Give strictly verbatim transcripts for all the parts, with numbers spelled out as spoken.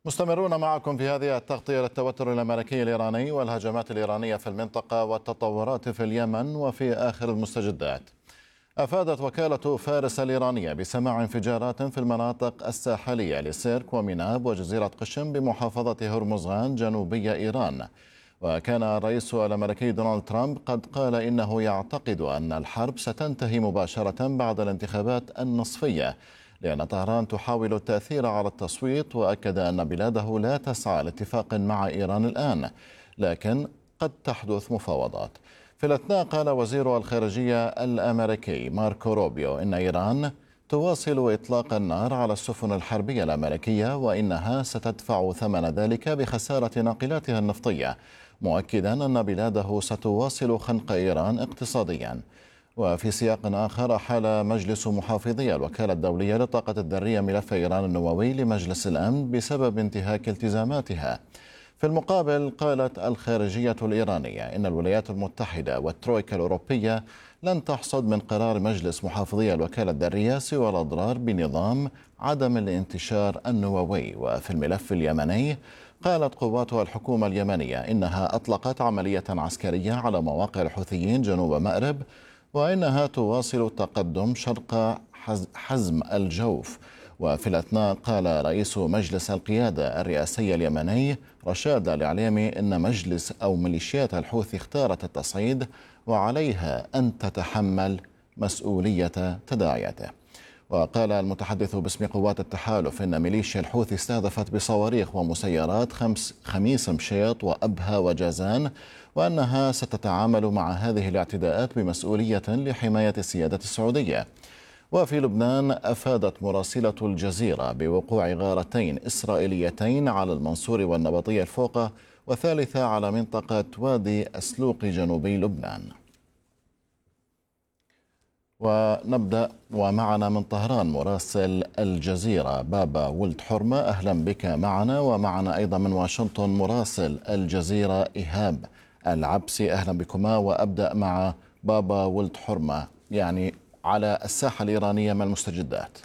مستمرون معكم في هذه التغطية للتوتر الأمريكي الإيراني والهجمات الإيرانية في المنطقة والتطورات في اليمن وفي آخر المستجدات. أفادت وكالة فارس الإيرانية بسماع انفجارات في المناطق الساحلية لسيرك وميناب وجزيرة قشم بمحافظة هرمزغان جنوبي إيران. وكان الرئيس الأمريكي دونالد ترامب قد قال إنه يعتقد أن الحرب ستنتهي مباشرة بعد الانتخابات النصفية، لأن طهران تحاول التأثير على التصويت، وأكد أن بلاده لا تسعى لاتفاق مع إيران الآن، لكن قد تحدث مفاوضات. في الأثناء قال وزير الخارجية الأمريكي ماركو روبيو إن إيران تواصل إطلاق النار على السفن الحربية الأمريكية، وإنها ستدفع ثمن ذلك بخسارة ناقلاتها النفطية، مؤكدا أن بلاده ستواصل خنق إيران اقتصاديا. وفي سياق آخر، أحال مجلس محافظي الوكالة الدولية للطاقة الذرية ملف إيران النووي لمجلس الأمن بسبب انتهاك التزاماتها. في المقابل، قالت الخارجية الإيرانية إن الولايات المتحدة والترويكا الأوروبية لن تحصد من قرار مجلس محافظي الوكالة الذرية سوى الأضرار بنظام عدم الانتشار النووي. وفي الملف اليمني، قالت قوات الحكومة اليمنية إنها أطلقت عملية عسكرية على مواقع الحوثيين جنوب مأرب، وإنها تواصل التقدم شرق حزم الجوف. وفي الأثناء قال رئيس مجلس القيادة الرئاسي اليمني رشاد العليمي إن مجلس أو ميليشيات الحوثي اختارت التصعيد، وعليها أن تتحمل مسؤولية تداعياته. وقال المتحدث باسم قوات التحالف إن ميليشيا الحوثي استهدفت بصواريخ ومسيرات خمس خميس مشيط وأبها وجازان، وأنها ستتعامل مع هذه الاعتداءات بمسؤولية لحماية السيادة السعودية. وفي لبنان، أفادت مراسلة الجزيرة بوقوع غارتين إسرائيليتين على المنصور والنبطية الفوقة، وثالثة على منطقة وادي أسلوق جنوبي لبنان. ونبدأ ومعنا من طهران مراسل الجزيرة بابا ولد حرمة. أهلا بك معنا. ومعنا أيضا من واشنطن مراسل الجزيرة إيهاب العبسي. أهلا بكما. وأبدأ مع بابا ولد حرمة، يعني على الساحة الإيرانية ما المستجدات؟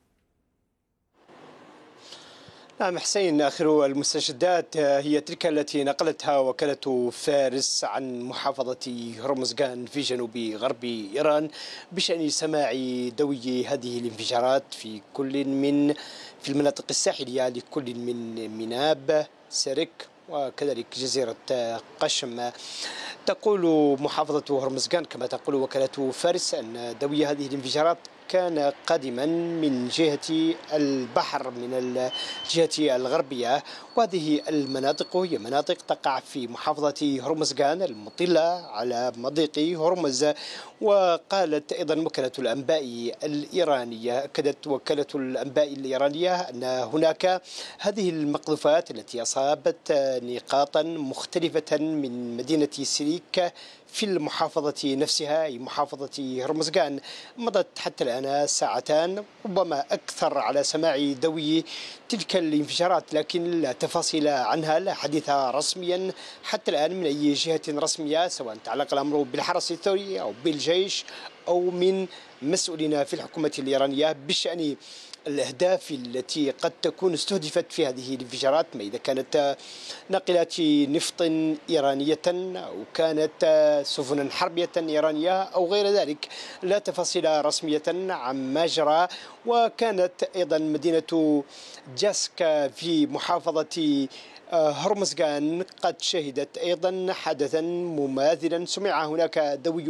نعم حسين، آخر المستجدات هي تلك التي نقلتها وكالة فارس عن محافظة هرمزغان في جنوب غرب إيران بشأن سماع دوي هذه الانفجارات في كل من في المناطق الساحلية لكل من ميناب سيرك وكذلك جزيرة قشم. تقول محافظة هرمزغان كما تقول وكالة فارس أن دوي هذه الانفجارات كان قادما من جهة البحر من الجهة الغربية، وهذه المناطق هي مناطق تقع في محافظة هرمزغان المطلة على مضيق هرمز. وقالت أيضا وكالة الأنباء الإيرانية، أكدت وكالة الأنباء الإيرانية أن هناك هذه المقذوفات التي أصابت نقاطا مختلفة من مدينة سيريك في المحافظة نفسها أي محافظة هرمزغان. مضت حتى الآن ساعتان ربما أكثر على سماع دوي تلك الانفجارات، لكن لا تفاصيل عنها، لا حديث رسميا حتى الآن من أي جهة رسمية، سواء تعلق الأمر بالحرس الثوري أو بالجيش أو من مسؤولين في الحكومة الإيرانية بشأن الأهداف التي قد تكون استهدفت في هذه الانفجارات، ما إذا كانت ناقلات نفط إيرانية أو كانت سفن حربية إيرانية أو غير ذلك. لا تفاصيل رسمية عما جرى. وكانت أيضا مدينة جاسكا في محافظة هرمزغان قد شهدت أيضا حدثا مماثلا، سمع هناك دوي